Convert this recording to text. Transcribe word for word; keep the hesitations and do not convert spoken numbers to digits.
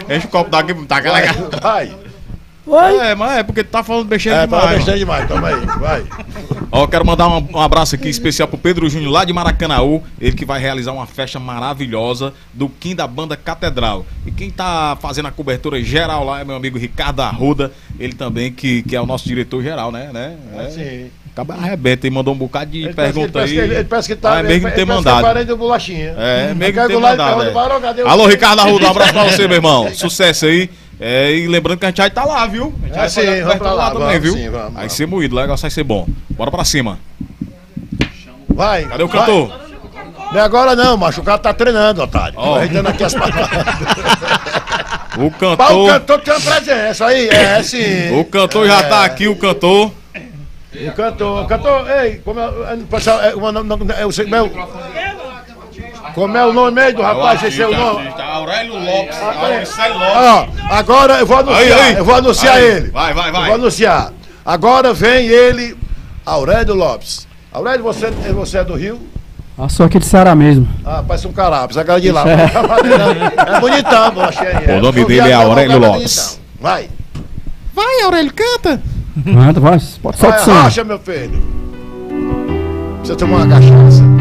Enche o copo d'água e taca Vai, lá. vai. Oi? É, mas é porque tu tá falando besteira É, demais. tá besteira demais, toma aí, vai. Ó, quero mandar um, um abraço aqui especial pro Pedro Júnior, lá de Maracanaú. Ele que vai realizar uma festa maravilhosa do Kim da banda Catedral. E quem tá fazendo a cobertura geral lá é meu amigo Ricardo Arruda. Ele também, que, que é o nosso diretor geral, né? né? É, sim. Acaba arrebenta e mandou um bocado de Ele pergunta parece que- aí. ele, ele parece que tá. Ah, é mesmo que ter ele parece mandado. Que é parente do bolachinha. É, mesmo que Pega ter o lado e mandado. pergunta, "Barão, cadê É. o-" Alô, Ricardo Arruda, um abraço pra você, meu irmão. Sucesso aí. É, e lembrando que a gente vai estar lá, viu? A gente É, vai sim, fazer a vamos pra cobertura lá, também, vamos, viu? sim, vamos, Vai vamos. ser moído, o negócio vai ser bom. Bora pra cima. Vai. Cadê o cantor? Não é agora não, macho. O cara tá treinando, otário. Ó. Vai dando aqui as palavras. O Mas o cantor. cantor tem uma presença aí, é sim. O cantor já tá aqui, o cantor. O cantor, o cantor, ei, como é, é, pessoal, é, uma- não, não, é, o seu- meu, como é o nome aí do rapaz, esse é o nome? Aurélio Lopes. Ó, agora eu vou anunciar, Aí, aí. eu vou anunciar Aí. ele. Vai, vai, vai. Eu vou anunciar. Agora vem ele, Aurélio Lopes. Aurélio, você, você é do Rio? Ah, sou aqui de Ceará mesmo. Ah, parece um carapes, a cara de lá. Isso É bonitão, eu achei. O nome dele é Aurélio Lopes. Vai. Vai, Aurélio, canta. Canta, vai. Pode soltar o Vai, som. racha, meu filho. Precisa tomar uma cachaça.